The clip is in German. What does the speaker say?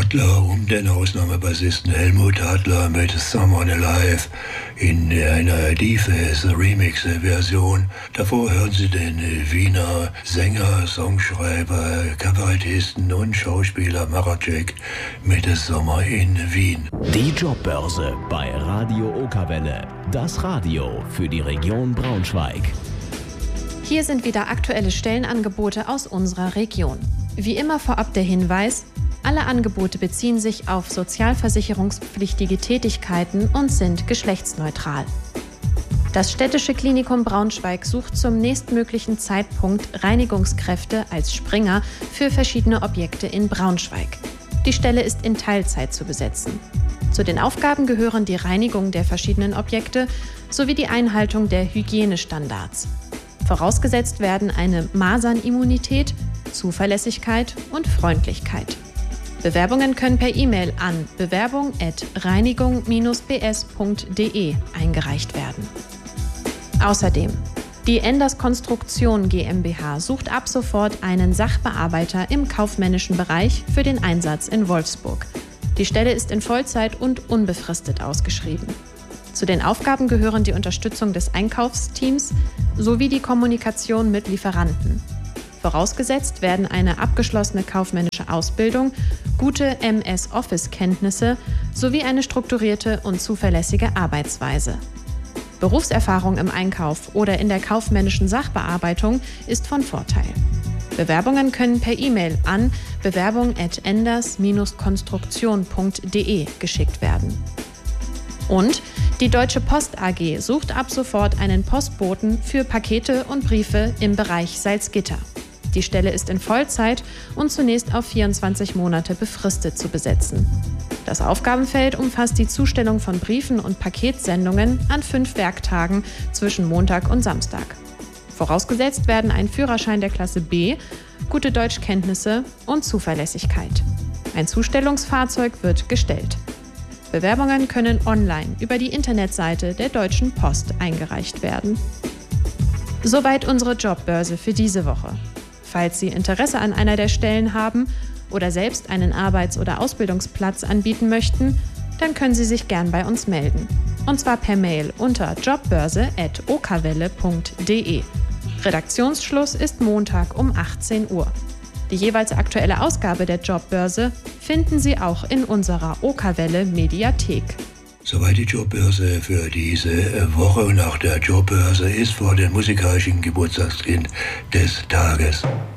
Adler um den Ausnahmebassisten Helmut Adler mit Someone Alive in einer Defaced-Remix-Version. Davor hören Sie den Wiener Sänger, Songschreiber, Kabarettisten und Schauspieler Maracek mit Sommer in Wien. Die Jobbörse bei Radio Okerwelle. Das Radio für die Region Braunschweig. Hier sind wieder aktuelle Stellenangebote aus unserer Region. Wie immer vorab der Hinweis: Alle Angebote beziehen sich auf sozialversicherungspflichtige Tätigkeiten und sind geschlechtsneutral. Das Städtische Klinikum Braunschweig sucht zum nächstmöglichen Zeitpunkt Reinigungskräfte als Springer für verschiedene Objekte in Braunschweig. Die Stelle ist in Teilzeit zu besetzen. Zu den Aufgaben gehören die Reinigung der verschiedenen Objekte sowie die Einhaltung der Hygienestandards. Vorausgesetzt werden eine Masernimmunität, Zuverlässigkeit und Freundlichkeit. Bewerbungen können per E-Mail an bewerbung@reinigung-bs.de eingereicht werden. Außerdem: Die Enders Konstruktion GmbH sucht ab sofort einen Sachbearbeiter im kaufmännischen Bereich für den Einsatz in Wolfsburg. Die Stelle ist in Vollzeit und unbefristet ausgeschrieben. Zu den Aufgaben gehören die Unterstützung des Einkaufsteams sowie die Kommunikation mit Lieferanten. Vorausgesetzt werden eine abgeschlossene kaufmännische Ausbildung, gute MS-Office-Kenntnisse sowie eine strukturierte und zuverlässige Arbeitsweise. Berufserfahrung im Einkauf oder in der kaufmännischen Sachbearbeitung ist von Vorteil. Bewerbungen können per E-Mail an bewerbung@enders-konstruktion.de geschickt werden. Und die Deutsche Post AG sucht ab sofort einen Postboten für Pakete und Briefe im Bereich Salzgitter. Die Stelle ist in Vollzeit und zunächst auf 24 Monate befristet zu besetzen. Das Aufgabenfeld umfasst die Zustellung von Briefen und Paketsendungen an 5 Werktagen zwischen Montag und Samstag. Vorausgesetzt werden ein Führerschein der Klasse B, gute Deutschkenntnisse und Zuverlässigkeit. Ein Zustellungsfahrzeug wird gestellt. Bewerbungen können online über die Internetseite der Deutschen Post eingereicht werden. Soweit unsere Jobbörse für diese Woche. Falls Sie Interesse an einer der Stellen haben oder selbst einen Arbeits- oder Ausbildungsplatz anbieten möchten, dann können Sie sich gern bei uns melden. Und zwar per Mail unter jobbörse@okerwelle.de. Redaktionsschluss ist Montag um 18 Uhr. Die jeweils aktuelle Ausgabe der Jobbörse finden Sie auch in unserer Okerwelle Mediathek. Soweit die Jobbörse für diese Woche. Und nach der Jobbörse ist vor dem musikalischen Geburtstagskind des Tages.